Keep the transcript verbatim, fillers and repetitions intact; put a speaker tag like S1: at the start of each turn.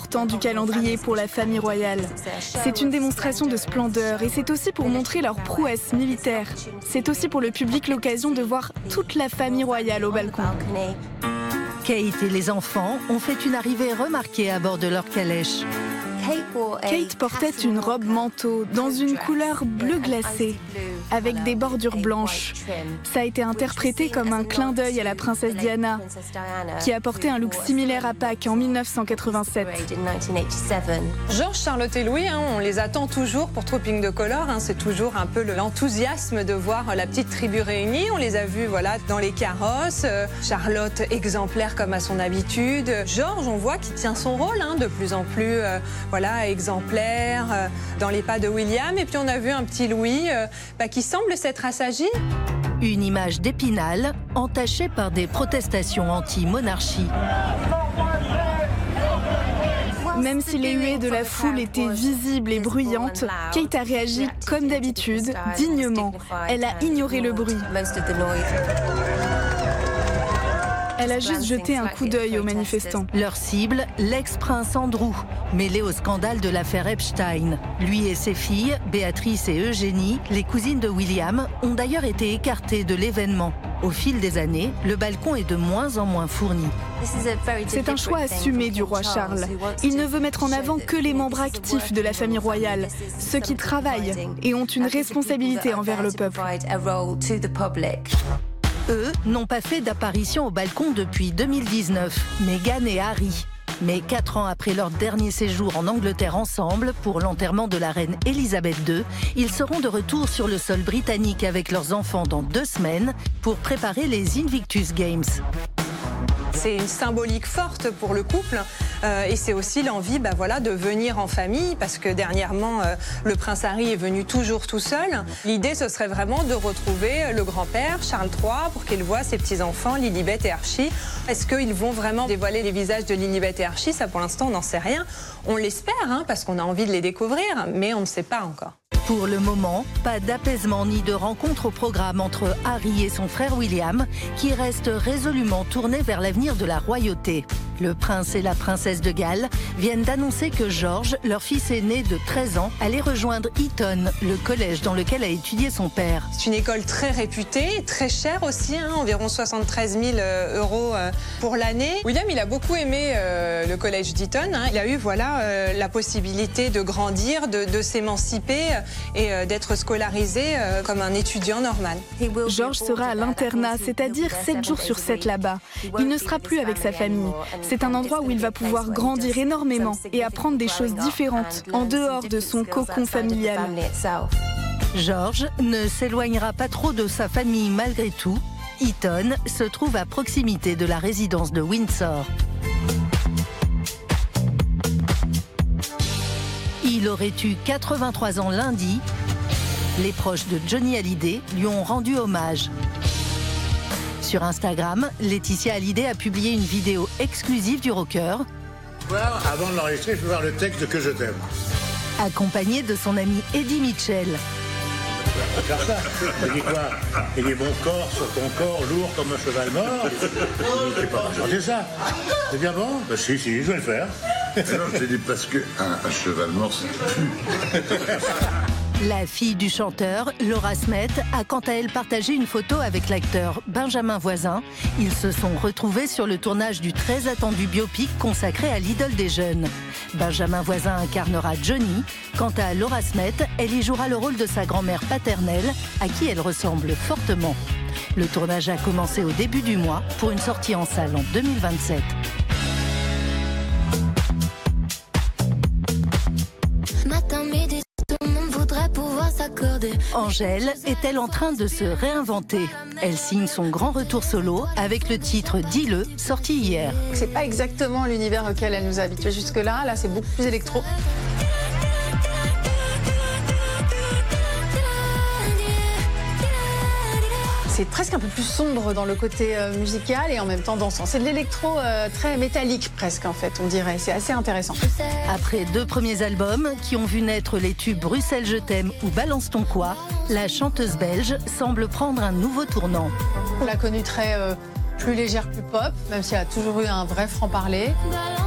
S1: important du calendrier pour la famille royale. C'est une démonstration de splendeur et c'est aussi pour montrer leur prouesse militaire. C'est aussi pour le public l'occasion de voir toute la famille royale au balcon.
S2: Kate et les enfants ont fait une arrivée remarquée à bord de leur calèche.
S1: Kate portait une robe manteau dans une couleur bleu glacé, avec des bordures blanches. Ça a été interprété comme un clin d'œil à la princesse Diana, qui a porté un look similaire à Pâques en mille neuf cent quatre-vingt-sept.
S3: Georges, Charlotte et Louis, hein, on les attend toujours pour Trooping de Color. Hein, c'est toujours un peu l'enthousiasme de voir la petite tribu réunie. On les a vus voilà, dans les carrosses. Euh, Charlotte exemplaire comme à son habitude. Georges, on voit qu'il tient son rôle hein, de plus en plus euh, voilà, exemplaire euh, dans les pas de William. Et puis on a vu un petit Louis euh, bah, qui semble s'être assagi.
S2: Une image d'Épinal entachée par des protestations anti-monarchie.
S1: Même si les huées de la foule étaient visibles et bruyantes, Kate a réagi comme d'habitude, dignement. Elle a ignoré le bruit. Elle a juste jeté un coup d'œil aux manifestants.
S2: Leur cible, l'ex-prince Andrew, mêlé au scandale de l'affaire Epstein. Lui et ses filles, Béatrice et Eugénie, les cousines de William, ont d'ailleurs été écartées de l'événement. Au fil des années, le balcon est de moins en moins fourni.
S1: C'est un choix assumé du roi Charles. Il ne veut mettre en avant que les membres actifs de la famille royale, ceux qui travaillent et ont une responsabilité envers le peuple.
S2: Eux n'ont pas fait d'apparition au balcon depuis deux mille dix-neuf, Meghan et Harry. Mais quatre ans après leur dernier séjour en Angleterre ensemble, pour l'enterrement de la reine Elisabeth deux, ils seront de retour sur le sol britannique avec leurs enfants dans deux semaines pour préparer les Invictus Games.
S3: C'est une symbolique forte pour le couple euh, et c'est aussi l'envie bah, voilà, de venir en famille parce que dernièrement, euh, le prince Harry est venu toujours tout seul. L'idée, ce serait vraiment de retrouver le grand-père, Charles trois, pour qu'il voit ses petits-enfants, Lilibet et Archie. Est-ce qu'ils vont vraiment dévoiler les visages de Lilibet et Archie? Ça, pour l'instant, on n'en sait rien. On l'espère, hein, parce qu'on a envie de les découvrir, mais on ne sait pas encore.
S2: Pour le moment, pas d'apaisement ni de rencontre au programme entre Harry et son frère William, qui reste résolument tourné vers l'avenir de la royauté. Le prince et la princesse de Galles viennent d'annoncer que George, leur fils aîné de treize ans, allait rejoindre Eton, le collège dans lequel a étudié son père.
S3: C'est une école très réputée, très chère aussi, hein, environ soixante-treize mille euros pour l'année. William, il a beaucoup aimé euh, le collège d'Eton. Hein. Il a eu voilà, euh, la possibilité de grandir, de, de s'émanciper et euh, d'être scolarisé euh, comme un étudiant normal.
S1: George sera à l'internat, c'est-à-dire sept jours sur sept là-bas. Il ne sera plus avec sa famille. C'est un endroit où il va pouvoir grandir énormément et apprendre des choses différentes, en dehors de son cocon familial.
S2: George ne s'éloignera pas trop de sa famille malgré tout. Eton se trouve à proximité de la résidence de Windsor. Il aurait eu quatre-vingt-trois ans lundi. Les proches de Johnny Hallyday lui ont rendu hommage. Sur Instagram, Laetitia Hallyday a publié une vidéo exclusive du rocker.
S4: Avant de l'enregistrer, je peux voir le texte de Que je t'aime.
S2: Accompagné de son ami Eddie Mitchell.
S4: On va faire ça. Il dit quoi? Il dit mon corps sur ton corps, lourd comme un cheval mort. Je sais pas chanter ça. C'est bien bon? Bah si, si, je vais le faire.
S5: Non, je dis parce que un, un cheval mort, ça pue.
S2: La fille du chanteur, Laura Smet, a quant à elle partagé une photo avec l'acteur Benjamin Voisin. Ils se sont retrouvés sur le tournage du très attendu biopic consacré à l'idole des jeunes. Benjamin Voisin incarnera Johnny. Quant à Laura Smet, elle y jouera le rôle de sa grand-mère paternelle, à qui elle ressemble fortement. Le tournage a commencé au début du mois pour une sortie en salle en deux mille vingt-sept. Angèle est-elle en train de se réinventer? Elle signe son grand retour solo avec le titre Dis-le, sorti hier.
S6: C'est pas exactement l'univers auquel elle nous a habitués jusque-là. Là, c'est beaucoup plus électro. C'est presque un peu plus sombre dans le côté euh, musical et en même temps dansant. C'est de l'électro euh, très métallique presque en fait, on dirait. C'est assez intéressant.
S2: Après deux premiers albums qui ont vu naître les tubes Bruxelles je t'aime ou Balance ton quoi, la chanteuse belge semble prendre un nouveau tournant.
S6: On l'a connue très euh, plus légère, plus pop, même s'il y a toujours eu un vrai franc-parler.